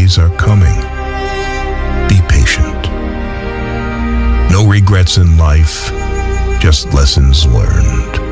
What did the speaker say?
days are coming. Be patient. No regrets in life, just lessons learned.